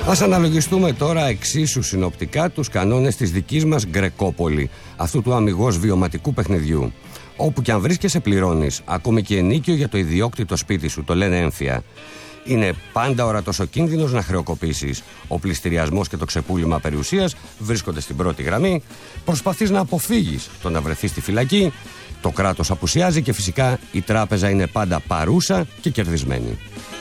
Ας αναλογιστούμε τώρα εξίσου συνοπτικά τους κανόνες της δικής μας Γκρεκόπολη, αυτού του αμιγώς βιωματικού παιχνιδιού. Όπου κι αν βρίσκεσαι πληρώνεις, ακόμη και ενίκιο για το ιδιόκτητο σπίτι σου, το λένε έμφυα. Είναι πάντα ορατός ο κίνδυνος να χρεοκοπήσεις. Ο πληστηριασμός και το ξεπούλημα περιουσίας βρίσκονται στην πρώτη γραμμή. Προσπαθείς να αποφύγεις το να βρεθείς στη φυλακή. Το κράτος απουσιάζει και φυσικά η τράπεζα είναι πάντα παρούσα και κερδισμένη.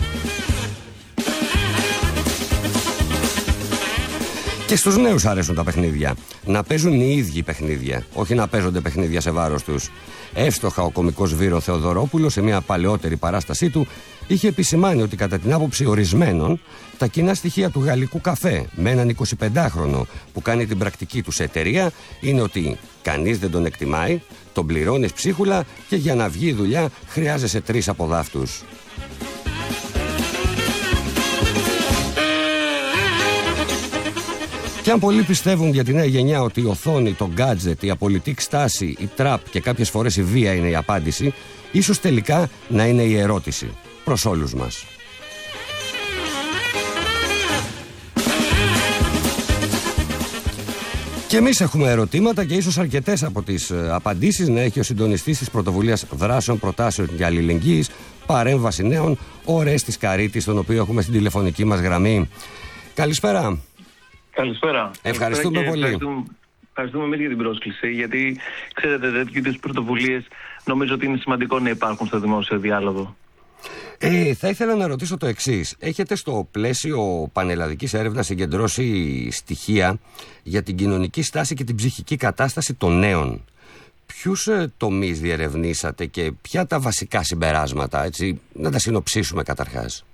Και στους νέους αρέσουν τα παιχνίδια. Να παίζουν οι ίδιοι παιχνίδια, όχι να παίζονται παιχνίδια σε βάρος τους. Εύστοχα ο κωμικός Βύρο Θεοδωρόπουλος σε μια παλαιότερη παράστασή του είχε επισημάνει ότι κατά την άποψη ορισμένων τα κοινά στοιχεία του γαλλικού καφέ με έναν 25χρονο που κάνει την πρακτική του σε εταιρεία είναι ότι κανείς δεν τον εκτιμάει, τον πληρώνεις ψίχουλα και για να βγει η δουλειά χρειάζεσαι 3 αποδάφτους. Και αν πολλοί πιστεύουν για τη νέα γενιά ότι η οθόνη, το γκάτζετ, η απολυτική στάση, η τραπ και κάποιες φορές η βία είναι η απάντηση, ίσως τελικά να είναι η ερώτηση προς όλους μας. Και εμείς έχουμε ερωτήματα και ίσως αρκετές από τις απαντήσεις να έχει ο συντονιστής της Πρωτοβουλίας Δράσεων Προτάσεων και Αλληλεγγύης, Παρέμβαση Νέων, ο Ορέστης Καρίτης, τον οποίο έχουμε στην τηλεφωνική μας γραμμή. Καλησπέρα. Καλησπέρα. Ευχαριστούμε πολύ. Ευχαριστούμε εμείς για την πρόσκληση, γιατί ξέρετε, τέτοιου είδους πρωτοβουλίες νομίζω ότι είναι σημαντικό να υπάρχουν στο δημόσιο διάλογο. Θα ήθελα να ρωτήσω το εξής. Έχετε στο πλαίσιο πανελλαδικής έρευνας συγκεντρώσει στοιχεία για την κοινωνική στάση και την ψυχική κατάσταση των νέων. Ποιους τομείς διερευνήσατε και ποια τα βασικά συμπεράσματα, έτσι, να τα συνοψίσουμε καταρχάς.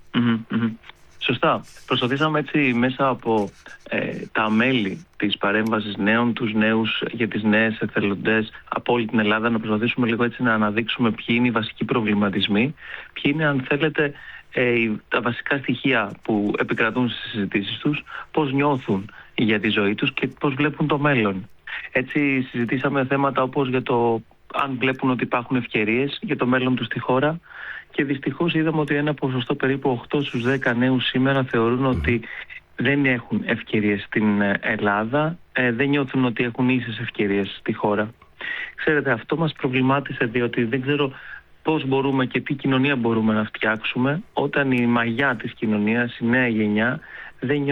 Σωστά. Προσπαθήσαμε έτσι μέσα από τα μέλη της παρέμβασης νέων, τους νέους για τις νέες εθελοντές από όλη την Ελλάδα, να προσπαθήσουμε λίγο έτσι να αναδείξουμε ποιοι είναι οι βασικοί προβληματισμοί, ποιοι είναι, αν θέλετε, τα βασικά στοιχεία που επικρατούν στις συζητήσεις τους, πώς νιώθουν για τη ζωή τους και πώς βλέπουν το μέλλον. Έτσι συζητήσαμε θέματα όπως για το αν βλέπουν ότι υπάρχουν ευκαιρίες για το μέλλον τους στη χώρα. Και δυστυχώς είδαμε ότι ένα ποσοστό περίπου 8 στους 10 νέους σήμερα θεωρούν ότι δεν έχουν ευκαιρίες στην Ελλάδα, δεν νιώθουν ότι έχουν ίσες ευκαιρίες στη χώρα. Ξέρετε, αυτό μας προβλημάτισε, διότι δεν ξέρω πώς μπορούμε και τι κοινωνία μπορούμε να φτιάξουμε όταν η μαγιά της κοινωνίας, η νέα γενιά, δεν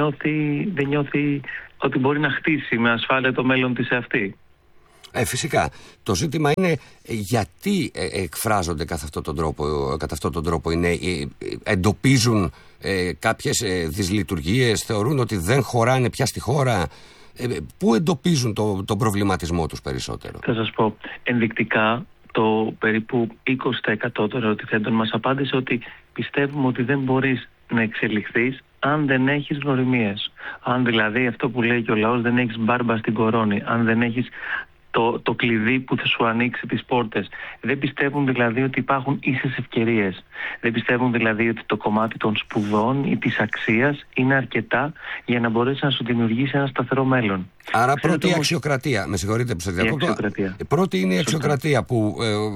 νιώθει ότι μπορεί να χτίσει με ασφάλεια το μέλλον της αυτή. Φυσικά. Το ζήτημα είναι γιατί εκφράζονται κατά αυτόν τον τρόπο οι νέοι. Εντοπίζουν κάποιες δυσλειτουργίες, θεωρούν ότι δεν χωράνε πια στη χώρα. Πού εντοπίζουν τον προβληματισμό τους περισσότερο? Θα σας πω, ενδεικτικά το περίπου 20% των ερωτηθέντων μας απάντησε ότι πιστεύουμε ότι δεν μπορείς να εξελιχθείς αν δεν έχεις γνωριμίες. Αν δηλαδή, αυτό που λέει και ο λαός, δεν έχεις μπάρμπα στην κορώνη, αν δεν έχεις το κλειδί που θα σου ανοίξει τις πόρτες. Δεν πιστεύουν δηλαδή ότι υπάρχουν ίσες ευκαιρίες. Δεν πιστεύουν δηλαδή ότι το κομμάτι των σπουδών ή της αξίας είναι αρκετά για να μπορέσει να σου δημιουργήσει ένα σταθερό μέλλον. Άρα πρώτη η αξιοκρατία. Με συγχωρείτε που σε διακόπτω. Πρώτη είναι η αξιοκρατία που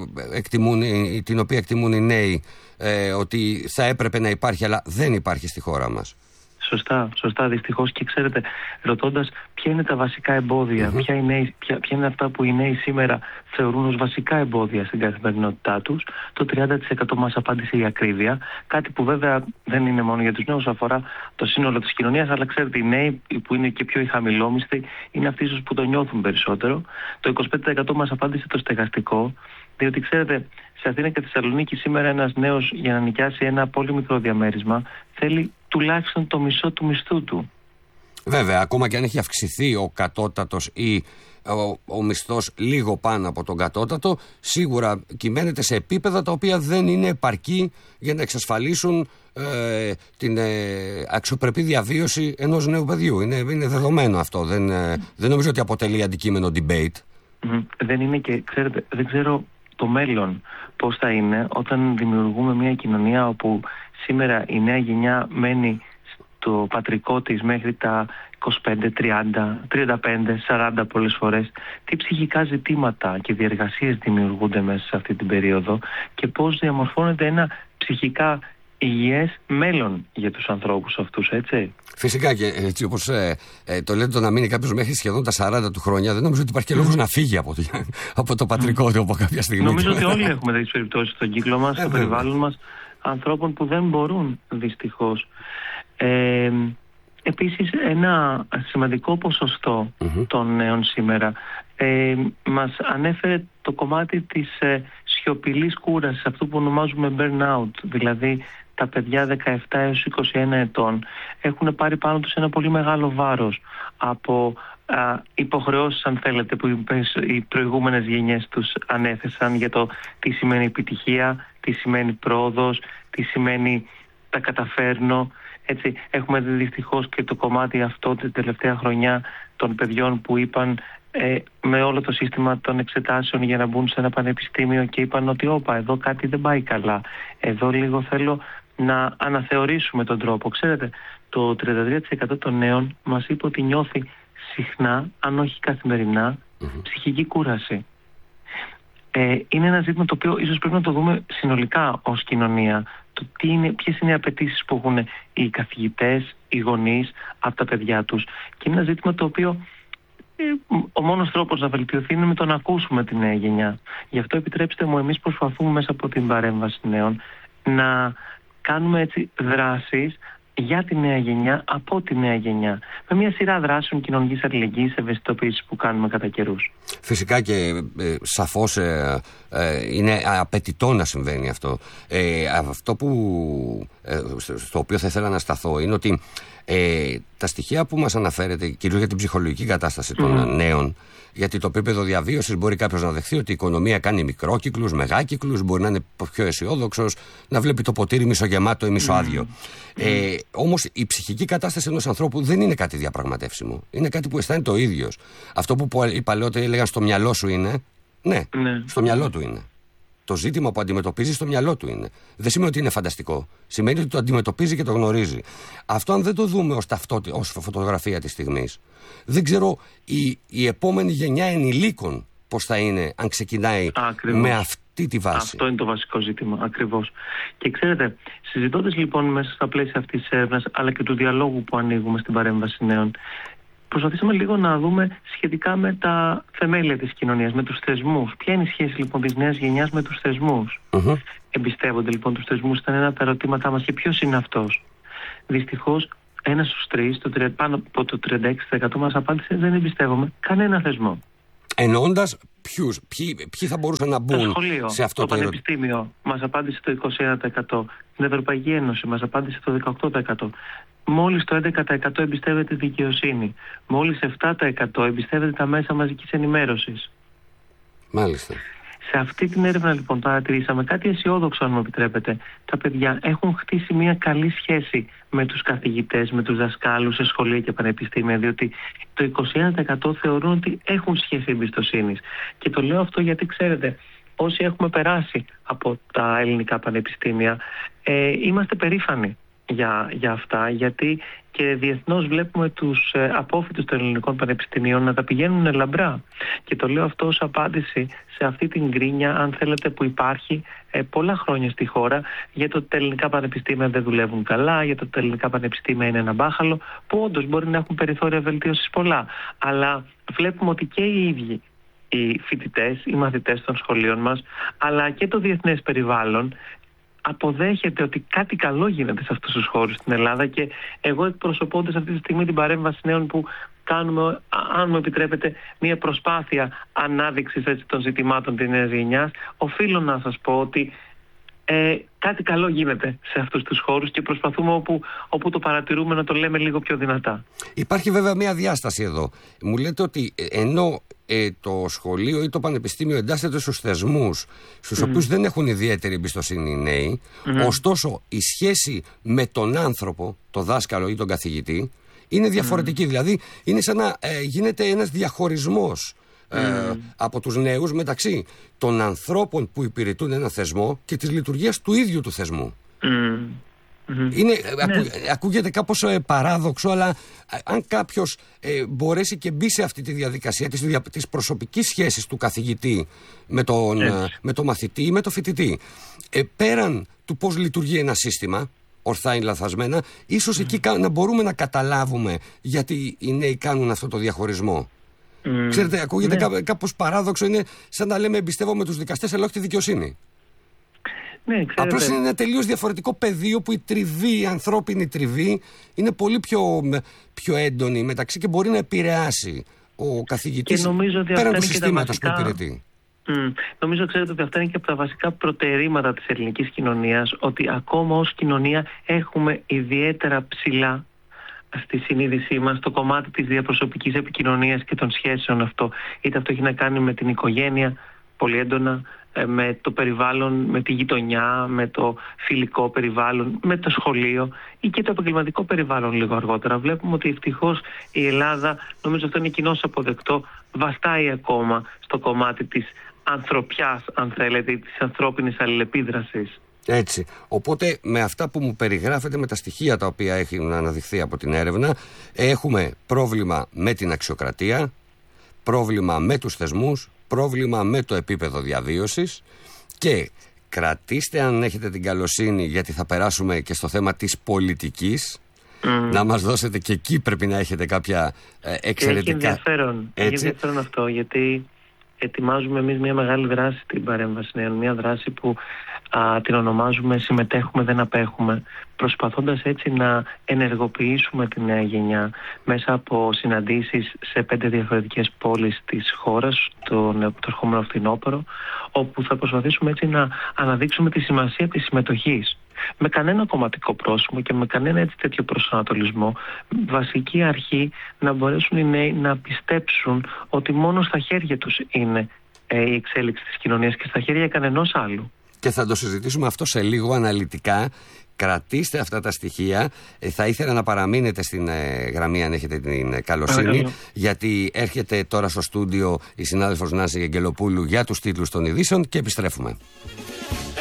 την οποία εκτιμούν οι νέοι ότι θα έπρεπε να υπάρχει, αλλά δεν υπάρχει στη χώρα μας. Σωστά, δυστυχώς. Και ξέρετε, ρωτώντας ποια είναι τα βασικά εμπόδια, ποια είναι αυτά που οι νέοι σήμερα θεωρούν ως βασικά εμπόδια στην καθημερινότητά τους, το 30% μας απάντησε η ακρίβεια. Κάτι που βέβαια δεν είναι μόνο για τους νέους, αφορά το σύνολο της κοινωνίας, αλλά ξέρετε, οι νέοι που είναι και πιο οι χαμηλόμισθοι είναι αυτοί ίσως που το νιώθουν περισσότερο. Το 25% μας απάντησε το στεγαστικό, διότι ξέρετε, σε Αθήνα και Θεσσαλονίκη σήμερα ένας νέος για να νοικιάσει ένα πολύ μικρό διαμέρισμα θέλει τουλάχιστον το μισό του μισθού του. Βέβαια, ακόμα και αν έχει αυξηθεί ο κατώτατος ή ο μισθός λίγο πάνω από τον κατώτατο, σίγουρα κυμαίνεται σε επίπεδα τα οποία δεν είναι επαρκή για να εξασφαλίσουν την αξιοπρεπή διαβίωση ενός νέου παιδιού. Είναι δεδομένο αυτό. Δεν νομίζω ότι αποτελεί αντικείμενο debate. Δεν είναι, και ξέρετε, δεν ξέρω το μέλλον πώς θα είναι όταν δημιουργούμε μια κοινωνία όπου σήμερα η νέα γενιά μένει στο πατρικό της μέχρι τα 25, 30, 35, 40 πολλές φορές. Τι ψυχικά ζητήματα και διεργασίες δημιουργούνται μέσα σε αυτή την περίοδο και πώς διαμορφώνεται ένα ψυχικά υγιές μέλλον για τους ανθρώπους αυτούς, έτσι. Φυσικά, και έτσι όπως το λέτε, το να μείνει κάποιος μέχρι σχεδόν τα 40 του χρόνια, δεν νομίζω ότι υπάρχει και λόγος να φύγει από το πατρικό του από κάποια στιγμή. Νομίζω ότι όλοι έχουμε τέτοιες περιπτώσεις στον κύκλο μας, στο περιβάλλον μας, ανθρώπων που δεν μπορούν δυστυχώς. Επίσης, ένα σημαντικό ποσοστό των νέων σήμερα μας ανέφερε το κομμάτι της σιωπηλής κούρασης, αυτό που ονομάζουμε burnout, δηλαδή τα παιδιά 17 έως 21 ετών έχουν πάρει πάνω τους ένα πολύ μεγάλο βάρος από υποχρεώσεις, αν θέλετε, που οι προηγούμενες γενιές τους ανέθεσαν για το τι σημαίνει επιτυχία, τι σημαίνει πρόοδος, τι σημαίνει τα καταφέρνω. Έτσι, έχουμε δει δυστυχώς και το κομμάτι αυτό την τελευταία χρονιά των παιδιών που είπαν με όλο το σύστημα των εξετάσεων για να μπουν σε ένα πανεπιστήμιο και είπαν ότι όπα, εδώ κάτι δεν πάει καλά, εδώ λίγο θέλω να αναθεωρήσουμε τον τρόπο. Ξέρετε, το 33% των νέων μας είπε ότι νιώθει συχνά, αν όχι καθημερινά, ψυχική κούραση. Είναι ένα ζήτημα το οποίο ίσως πρέπει να το δούμε συνολικά ως κοινωνία. Το ποιες είναι οι απαιτήσεις που έχουν οι καθηγητές, οι γονείς από τα παιδιά τους. Και είναι ένα ζήτημα το οποίο ο μόνος τρόπος να βελτιωθεί είναι με το να ακούσουμε τη νέα γενιά. Γι' αυτό επιτρέψτε μου, εμείς προσπαθούμε μέσα από την παρέμβαση νέων να κάνουμε έτσι δράσεις για τη νέα γενιά, από τη νέα γενιά, με μια σειρά δράσεων κοινωνικής αλληλεγγύης, ευαισθητοποίησης που κάνουμε κατά καιρούς. Φυσικά και σαφώς είναι απαιτητό να συμβαίνει αυτό. Αυτό στο οποίο θα ήθελα να σταθώ είναι ότι τα στοιχεία που μας αναφέρετε, κυρίως για την ψυχολογική κατάσταση των νέων, γιατί το επίπεδο διαβίωσης μπορεί κάποιος να δεχθεί ότι η οικονομία κάνει μικρόκυκλους, μεγάκυκλους, μπορεί να είναι πιο αισιόδοξος, να βλέπει το ποτήρι μισογεμάτο ή μισοάδιο. Όμως η ψυχική κατάσταση ενός ανθρώπου δεν είναι κάτι διαπραγματεύσιμο. Είναι κάτι που αισθάνεται ο ίδιος. Αυτό που οι παλαιότεροι έλεγαν στο μυαλό σου είναι, ναι, στο μυαλό του είναι. Το ζήτημα που αντιμετωπίζει στο μυαλό του είναι. Δεν σημαίνει ότι είναι φανταστικό. Σημαίνει ότι το αντιμετωπίζει και το γνωρίζει. Αυτό, αν δεν το δούμε ως φωτογραφία της στιγμής, δεν ξέρω η επόμενη γενιά ενηλίκων πώς θα είναι, αν ξεκινάει με αυτή τη βάση. Αυτό είναι το βασικό ζήτημα, ακριβώς. Και ξέρετε, συζητώντας λοιπόν μέσα στα πλαίσια αυτής της έρευνας, αλλά και του διαλόγου που ανοίγουμε στην παρέμβαση νέων, προσπαθήσαμε λίγο να δούμε σχετικά με τα θεμέλια της κοινωνίας, με τους θεσμούς. Ποια είναι η σχέση λοιπόν της νέας γενιάς με τους θεσμούς. Εμπιστεύονται λοιπόν τους θεσμούς? Ήταν ένα από τα ερωτήματά μας. Και ποιος είναι αυτός? Δυστυχώς, ένας στους τρεις, πάνω από το 36% μας απάντησε δεν εμπιστεύομαι κανένα θεσμό. Εννοώντας ποιοι θα μπορούσαν να μπουν σχολείο, σε αυτό το πανεπιστήμιο μας απάντησε το 21%. Την Ευρωπαϊκή Ένωση μας απάντησε το 18%. Μόλις το 11% εμπιστεύεται τη δικαιοσύνη. Μόλις 7% εμπιστεύεται τα μέσα μαζικής ενημέρωσης. Μάλιστα. Σε αυτή την έρευνα λοιπόν παρατηρήσαμε κάτι αισιόδοξο, αν μου επιτρέπετε. Τα παιδιά έχουν χτίσει μια καλή σχέση με τους καθηγητές, με τους δασκάλους σε σχολεία και πανεπιστήμια, διότι το 21% θεωρούν ότι έχουν σχέση εμπιστοσύνης. Και το λέω αυτό γιατί, ξέρετε, όσοι έχουμε περάσει από τα ελληνικά πανεπιστήμια, είμαστε περήφανοι για αυτά, γιατί και διεθνώς βλέπουμε τους απόφοιτους των ελληνικών πανεπιστημίων να τα πηγαίνουν λαμπρά. Και το λέω αυτό ως απάντηση σε αυτή την γκρίνια, αν θέλετε, που υπάρχει πολλά χρόνια στη χώρα για το ότι τα ελληνικά πανεπιστήμια δεν δουλεύουν καλά, για το ότι τα ελληνικά πανεπιστήμια είναι ένα μπάχαλο, που όντως μπορεί να έχουν περιθώρια βελτίωσης πολλά. Αλλά βλέπουμε ότι και οι ίδιοι οι φοιτητές, οι μαθητές των σχολείων μας, αλλά και το διεθνές περιβάλλον αποδέχεται ότι κάτι καλό γίνεται σε αυτούς τους χώρους στην Ελλάδα. Και εγώ, εκπροσωπώντας αυτή τη στιγμή την παρέμβαση νέων που κάνουμε, αν μου επιτρέπετε, μια προσπάθεια ανάδειξης των ζητημάτων της νέας γενιάς, οφείλω να σας πω ότι κάτι καλό γίνεται σε αυτούς τους χώρους και προσπαθούμε όπου το παρατηρούμε να το λέμε λίγο πιο δυνατά. Υπάρχει βέβαια μια διάσταση εδώ. Μου λέτε ότι ενώ το σχολείο ή το πανεπιστήμιο εντάσσεται στους θεσμούς στους οποίους δεν έχουν ιδιαίτερη εμπιστοσύνη οι νέοι, ωστόσο η σχέση με τον άνθρωπο, το δάσκαλο ή τον καθηγητή, είναι διαφορετική. Δηλαδή είναι σαν να γίνεται ένας διαχωρισμός από τους νέους μεταξύ των ανθρώπων που υπηρετούν ένα θεσμό και της λειτουργίας του ίδιου του θεσμού. Ακούγεται κάπως παράδοξο, αλλά αν κάποιος μπορέσει και μπει σε αυτή τη διαδικασία της προσωπικής σχέσης του καθηγητή με τον μαθητή ή με τον φοιτητή, πέραν του πώς λειτουργεί ένα σύστημα, ορθά ή λαθασμένα, ίσως εκεί να μπορούμε να καταλάβουμε γιατί οι νέοι κάνουν αυτό το διαχωρισμό. Ξέρετε, ακούγεται κάπως παράδοξο, είναι σαν να λέμε εμπιστεύομαι τους δικαστές αλλά όχι τη δικαιοσύνη. Ναι, απλώς είναι ένα τελείως διαφορετικό πεδίο που η τριβή, η ανθρώπινη τριβή είναι πολύ πιο έντονη μεταξύ και μπορεί να επηρεάσει ο καθηγητής πέραν του συστήματος που υπηρετεί. Νομίζω, ξέρετε, ότι αυτά είναι και από τα βασικά προτερήματα της ελληνικής κοινωνίας, ότι ακόμα ως κοινωνία έχουμε ιδιαίτερα ψηλά στη συνείδησή μας το κομμάτι της διαπροσωπικής επικοινωνίας και των σχέσεων αυτό. Είτε αυτό έχει να κάνει με την οικογένεια πολύ έντονα, με το περιβάλλον, με τη γειτονιά, με το φιλικό περιβάλλον, με το σχολείο ή και το επαγγελματικό περιβάλλον λίγο αργότερα. Βλέπουμε ότι ευτυχώς η Ελλάδα, νομίζω αυτό είναι κοινώς αποδεκτό, βαστάει ακόμα στο κομμάτι της ανθρωπιάς, αν θέλετε, της ανθρώπινης αλληλεπίδρασης. Έτσι. Οπότε με αυτά που μου περιγράφετε, με τα στοιχεία τα οποία έχουν αναδειχθεί από την έρευνα, έχουμε πρόβλημα με την αξιοκρατία, πρόβλημα με τους θεσμούς, πρόβλημα με το επίπεδο διαβίωσης και κρατήστε αν έχετε την καλοσύνη, γιατί θα περάσουμε και στο θέμα της πολιτικής, να μας δώσετε και εκεί πρέπει να έχετε κάποια εξαιρετικά... Έχει ενδιαφέρον αυτό, γιατί ετοιμάζουμε εμείς μια μεγάλη δράση στην παρέμβαση νέων, μια δράση που την ονομάζουμε «Συμμετέχουμε, δεν απέχουμε», προσπαθώντας έτσι να ενεργοποιήσουμε τη νέα γενιά μέσα από συναντήσεις σε 5 διαφορετικές πόλεις της χώρας το ερχόμενο φθινόπωρο, όπου θα προσπαθήσουμε έτσι να αναδείξουμε τη σημασία της συμμετοχής. Με κανένα κομματικό πρόσημο και με κανένα έτσι τέτοιο προσανατολισμό, βασική αρχή να μπορέσουν οι νέοι να πιστέψουν ότι μόνο στα χέρια τους είναι η εξέλιξη της κοινωνίας και στα χέρια κανενός άλλου. Και θα το συζητήσουμε αυτό σε λίγο αναλυτικά. Κρατήστε αυτά τα στοιχεία. Θα ήθελα να παραμείνετε στην γραμμή αν έχετε την καλοσύνη, γιατί έρχεται τώρα στο στούντιο η συνάδελφος Νάση Αγγελοπούλου για τους τίτλους των ειδήσεων και επιστρέφουμε.